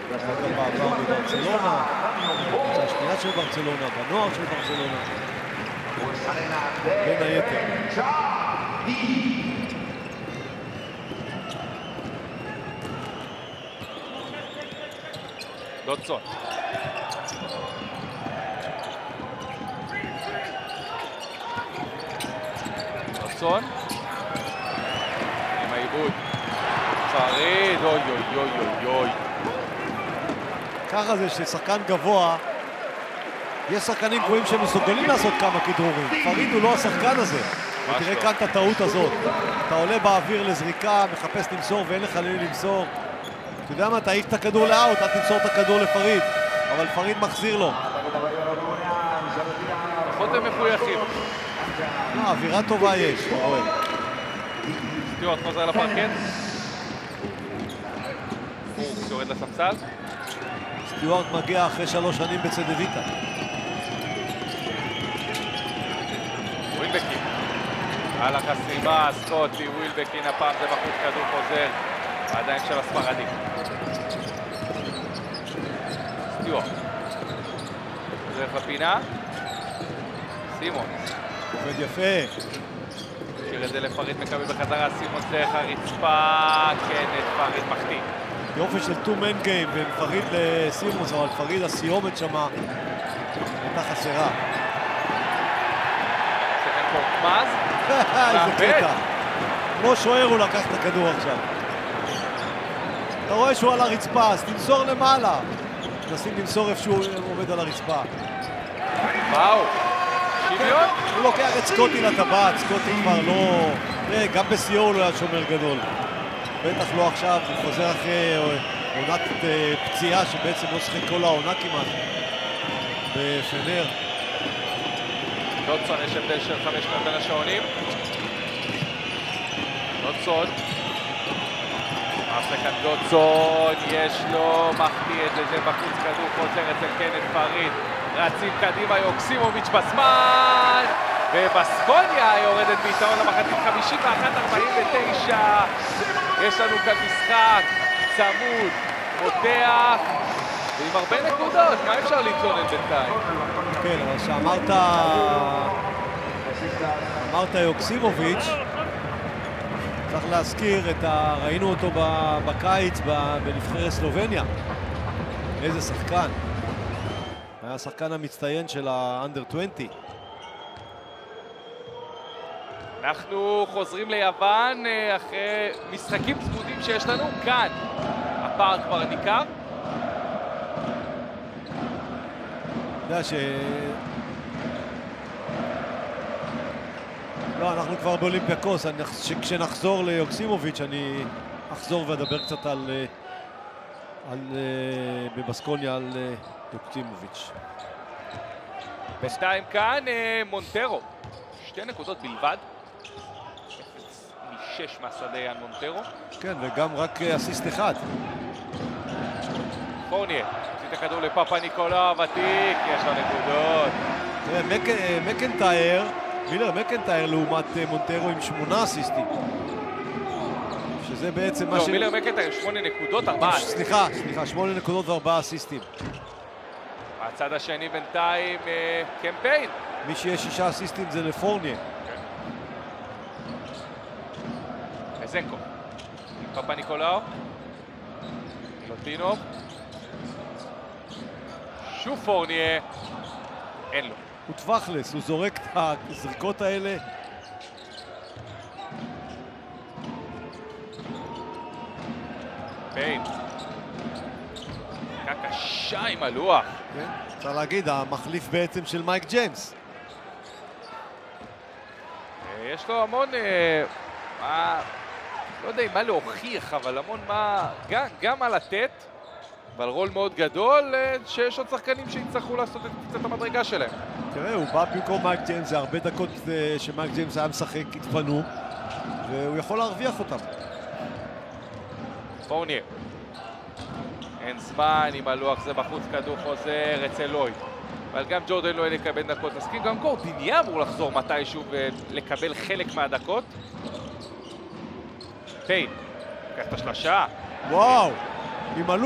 גם בעבר בברצלונה, בקבוצה השנייה של ברצלונה, בנוער של ברצלונה, בין היתר. דודסון. דודסון. עם העיבוד. פריד, אוי אוי אוי אוי אוי. ככה זה ששחקן גבוה, יש שחקנים גבוהים שמסוגלים לעשות כמה כדרורים. פריד הוא לא השחקן הזה. ותראה כאן את הטעות הזאת. אתה עולה באוויר לזריקה, מחפש למסור ואין לך לי למסור. אתה יודע מה, תעיף את הכדור לאוט, אתה תמסור את הכדור לפריד. אבל פריד מחזיר לו. פחות הם מפויחים. לא, אווירה טובה יש, אתה רואה. סטיוארט חוזר לפרקט. פוקס יורד לספסל. סטיוארט מגיע אחרי 3 שנים בצדוויטה. ווילבקין. על החסימה, סקוטי, ווילבקין, הפעם זה בחוץ, כדור חוזר. עדיין של הספרדים. סטיוארט. דרך לפינה. סימונס. עובד יפה. משאיר את זה לפריד, מקבל בחזרה, סימונס דרך הרצפה. כן, את פריד מחטיא. יופי של 2-man game בין פריד לסימונס, אבל פריד הסיומת שמה הייתה חסרה. סקנד קורט מאז. איזה קטע. כמו שוער הוא לקח את הכדור עכשיו. אתה רואה שהוא על הרצפה, אז תמסור למעלה. נשים למסור איפה שהוא עומד על הרצפה. וואו. שוויון? הוא לוקח את סקוטי לטבעת, סקוטי כבר לא... גם בסיור הוא לא היה שומר גדול. בטח לא עכשיו, הוא חוזר אחרי עונת פציעה שבעצם לא שחק כל העונה כמעט בפנר. דודסון, יש הבדל של 5 בין השעונים. דודסון. הפסקת דודסון, יש לו, מחטיא את זה בחוץ, כדור חוזר אצל קנט פריד. רצים קדימה, יוקסימוביץ' בזמן. ובסקוניה יורדת ביתרון למחצית 51-49. יש לנו כאן משחק צמוד, מותח, ועם הרבה נקודות, מה אפשר להתלונן בינתיים? כן, אבל שאמרת יוקסימוביץ', צריך להזכיר, ראינו אותו בקיץ בנבחרת סלובניה. איזה שחקן. היה השחקן המצטיין של האנדר 20. אנחנו חוזרים ליוון אחרי משחקים צמודים שיש לנו כאן. הפער כבר ניכר. אתה יודע לא, אנחנו כבר באולימפיאקוס. כשנחזור ליוקסימוביץ' אני אחזור ואדבר קצת בבסקוניה על יוקסימוביץ'. בשתיים כאן מונטרו. 2 נקודות בלבד. 0 מ-6 מהשדה יאן מונטרו. כן, וגם רק אסיסט אחד. פורניה, עשית הכדור לפאפה ניקולה, ותיק, יש לו נקודות. תראה, מילר מקנטייר לעומת מונטרו עם 8 אסיסטים. שזה בעצם מה לא, מילר מקנטייר 8 נקודות, 4. סליחה, 8 נקודות ו4 אסיסטים. הצד השני בינתיים קמפיין. מי שיש 6 אסיסטים זה לפורניה. זנקו. פאפה ניקולאו. מילוטינוב. שוב פורניה. אין לו. הוא טווחלס, הוא זורק את הזריקות האלה. פיין. דקה קשה עם הלוח. כן, צריך להגיד, המחליף בעצם של מייק ג'יימס. יש לו המון, לא יודע מה להוכיח, אבל המון מה, גם מה לתת, אבל רול מאוד גדול, שיש עוד שחקנים שיצטרכו לעשות את קצת המדרגה שלהם. תראה, הוא בא במקום מייק ג'יימס, זה הרבה דקות שמייק ג'יימס היה משחק, התפנו, והוא יכול להרוויח אותם. פורניה. אין זמן, עם הלוח זה בחוץ, כדור חוזר אצל לויד. אבל גם ג'ורדן לויד יקבל דקות. נסכים, גם גורדיניה אמור לחזור מתישהו ולקבל חלק מהדקות. פיין, לקח את השלשה. וואו, עם הלוח.